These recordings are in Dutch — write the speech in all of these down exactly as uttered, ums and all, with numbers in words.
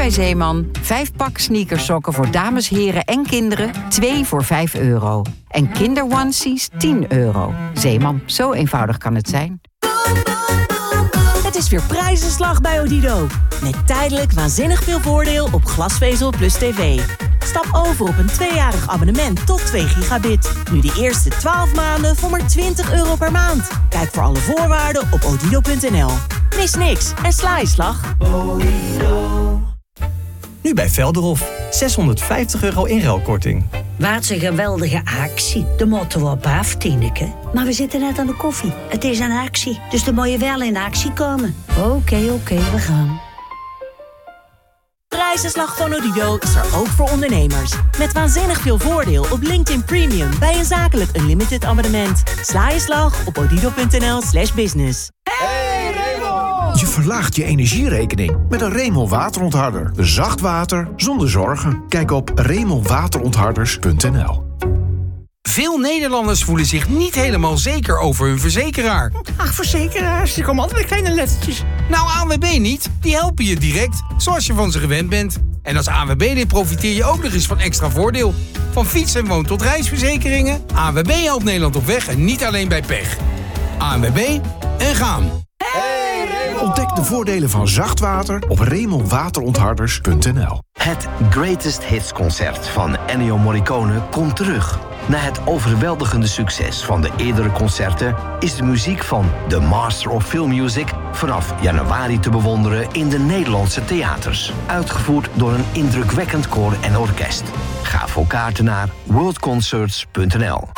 bij Zeeman. Vijf pak sneakersokken voor dames, heren en kinderen. Twee voor vijf euro. En kinderonesies tien euro. Zeeman, zo eenvoudig kan het zijn. Het is weer prijzenslag bij Odido. Met tijdelijk waanzinnig veel voordeel op glasvezel plus tv. Stap over op een tweejarig abonnement tot twee gigabit. Nu de eerste twaalf maanden voor maar twintig euro per maand. Kijk voor alle voorwaarden op odido punt n l. Mis niks en sla je slag. Nu bij Velderhof. zeshonderdvijftig euro inruilkorting. Wat een geweldige actie. De motto op af, Tineke. Maar we zitten net aan de koffie. Het is een actie, dus dan moet je wel in actie komen. Oké, okay, oké, okay, we gaan. Prijzenslag van Odido is er ook voor ondernemers. Met waanzinnig veel voordeel op LinkedIn Premium bij een zakelijk unlimited abonnement. Sla je slag op odido punt n l slash business. Hey Raymond! Je verlaagt je energierekening met een Raymond waterontharder. Zacht water zonder zorgen. Kijk op raymond waterontharders punt n l. Veel Nederlanders voelen zich niet helemaal zeker over hun verzekeraar. Ach, verzekeraars, die komen altijd met kleine lettertjes. Nou, A N W B niet. Die helpen je direct, zoals je van ze gewend bent. En als A N W B-lid profiteer je ook nog eens van extra voordeel. Van fiets- en woon- tot reisverzekeringen. A N W B helpt Nederland op weg en niet alleen bij pech. A N W B en gaan. Hey, Raymond! Ontdek de voordelen van zacht water op raymond waterontharders punt n l. Het Greatest Hits concert van Ennio Morricone komt terug. Na het overweldigende succes van de eerdere concerten is de muziek van The Master of Film Music vanaf januari te bewonderen in de Nederlandse theaters. Uitgevoerd door een indrukwekkend koor en orkest. Ga voor kaarten naar world concerts punt n l.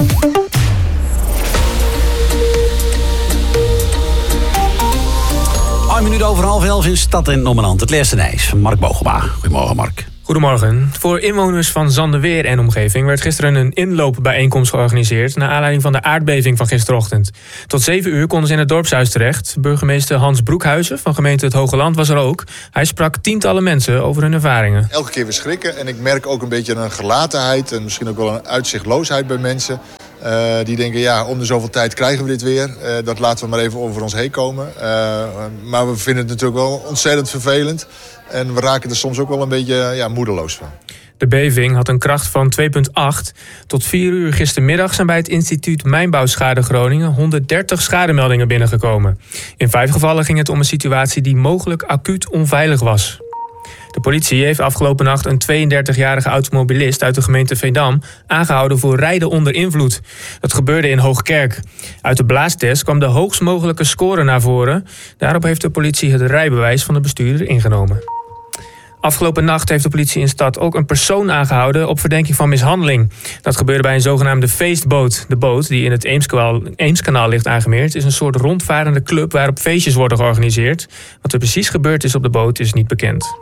Een minuut over half elf in Stad en Ommeland. Het Leerse Nijs van Mark Bogema. Goedemorgen, Mark. Goedemorgen. Voor inwoners van Zandeweer en omgeving werd gisteren een inloopbijeenkomst georganiseerd naar aanleiding van de aardbeving van gisterochtend. Tot zeven uur konden ze in het dorpshuis terecht. Burgemeester Hans Broekhuizen van gemeente Het Hoge Land was er ook. Hij sprak tientallen mensen over hun ervaringen. Elke keer weer schrikken en ik merk ook een beetje een gelatenheid en misschien ook wel een uitzichtloosheid bij mensen. Uh, die denken, ja, om de zoveel tijd krijgen we dit weer. Uh, dat laten we maar even over ons heen komen. Uh, maar we vinden het natuurlijk wel ontzettend vervelend. En we raken er soms ook wel een beetje ja, moedeloos van. De beving had een kracht van twee komma acht. Tot vier uur gistermiddag zijn bij het instituut Mijnbouwschade Groningen honderddertig schademeldingen binnengekomen. In vijf gevallen ging het om een situatie die mogelijk acuut onveilig was. De politie heeft afgelopen nacht een tweeëndertigjarige automobilist uit de gemeente Veendam aangehouden voor rijden onder invloed. Dat gebeurde in Hoogkerk. Uit de blaastest kwam de hoogst mogelijke score naar voren. Daarop heeft de politie het rijbewijs van de bestuurder ingenomen. Afgelopen nacht heeft de politie in stad ook een persoon aangehouden op verdenking van mishandeling. Dat gebeurde bij een zogenaamde feestboot. De boot, die in het Eemskanaal, Eemskanaal ligt aangemeerd, is een soort rondvarende club waarop feestjes worden georganiseerd. Wat er precies gebeurd is op de boot is niet bekend.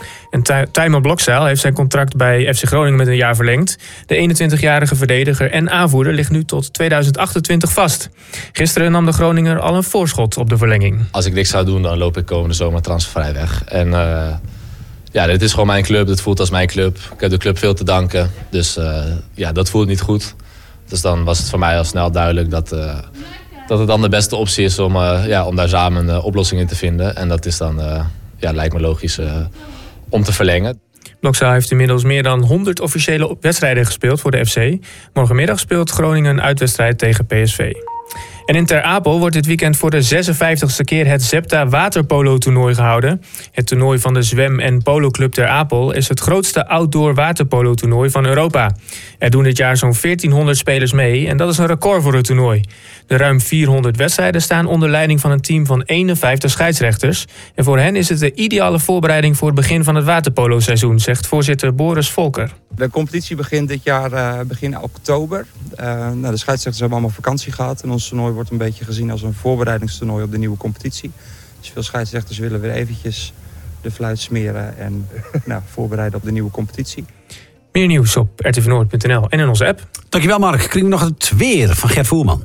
En Tijmen Blokzeil heeft zijn contract bij F C Groningen met een jaar verlengd. De eenentwintigjarige verdediger en aanvoerder ligt nu tot tweeduizend achtentwintig vast. Gisteren nam de Groninger al een voorschot op de verlenging. Als ik niks zou doen, dan loop ik komende zomer transfervrij weg. En uh, ja, dit is gewoon mijn club. Het voelt als mijn club. Ik heb de club veel te danken. Dus uh, ja, dat voelt niet goed. Dus dan was het voor mij al snel duidelijk dat, uh, dat het dan de beste optie is om, uh, ja, om daar samen een uh, oplossing in te vinden. En dat is dan, uh, ja, lijkt me logisch uh, om te verlengen. Blokzaal heeft inmiddels meer dan honderd officiële wedstrijden gespeeld voor de F C. Morgenmiddag speelt Groningen een uitwedstrijd tegen P S V. En in Ter Apel wordt dit weekend voor de zesenvijftigste keer het Zepta waterpolo-toernooi gehouden. Het toernooi van de zwem- en poloclub Ter Apel is het grootste outdoor waterpolo-toernooi van Europa. Er doen dit jaar zo'n veertienhonderd spelers mee en dat is een record voor het toernooi. De ruim vierhonderd wedstrijden staan onder leiding van een team van eenenvijftig scheidsrechters. En voor hen is het de ideale voorbereiding voor het begin van het waterpolo-seizoen, zegt voorzitter Boris Volker. De competitie begint dit jaar uh, begin oktober. Uh, nou, de scheidsrechters hebben allemaal vakantie gehad. En ons toernooi wordt een beetje gezien als een voorbereidingstoernooi op de nieuwe competitie. Dus veel scheidsrechters willen weer eventjes de fluit smeren en nou, voorbereiden op de nieuwe competitie. Meer nieuws op r t v noord punt n l en in onze app. Dankjewel Mark. Krijg ik nog het weer van Gert Voerman.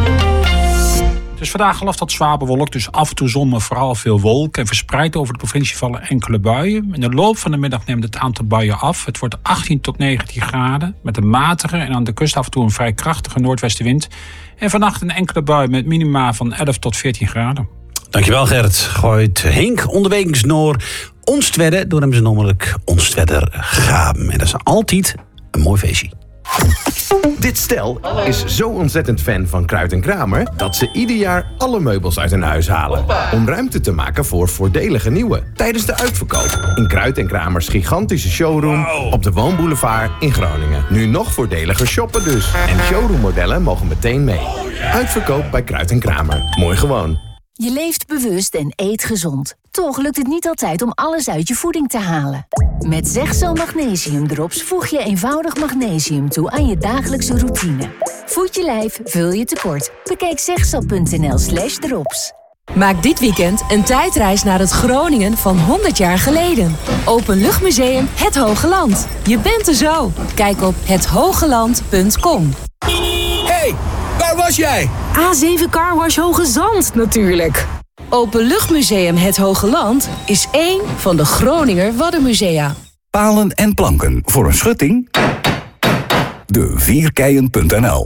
Het is vandaag half tot zwaar bewolkt, dus af en toe zon, maar vooral veel wolken. En verspreid over de provincie vallen enkele buien. In de loop van de middag neemt het aantal buien af. Het wordt achttien tot negentien graden met een matige en aan de kust af en toe een vrij krachtige noordwestenwind. En vannacht een enkele bui met minima van elf tot veertien graden. Dankjewel Gert. Gooit Henk onderwegens Noor Onstwedde. Door hebben ze namelijk Onstwedder Gaben. En dat is altijd een mooi feestje. Dit stel is zo ontzettend fan van Kruid en Kramer dat ze ieder jaar alle meubels uit hun huis halen. Om ruimte te maken voor voordelige nieuwe. Tijdens de uitverkoop in Kruid en Kramers gigantische showroom op de Woonboulevard in Groningen. Nu nog voordeliger shoppen dus. En showroommodellen mogen meteen mee. Uitverkoop bij Kruid en Kramer. Mooi gewoon. Je leeft bewust en eet gezond. Toch lukt het niet altijd om alles uit je voeding te halen. Met Zegzo Magnesium Drops voeg je eenvoudig magnesium toe aan je dagelijkse routine. Voed je lijf, vul je tekort. Bekijk zegzo.nl slash drops. Maak dit weekend een tijdreis naar het Groningen van honderd jaar geleden. Openluchtmuseum Het Hoge Land. Je bent er zo. Kijk op het hogeland punt com. Hey, waar was jij? A zeven Carwash Hoge Zand natuurlijk. Openluchtmuseum Het Hoge Land is één van de Groninger Waddenmusea. Palen en planken voor een schutting? De vierkeien punt n l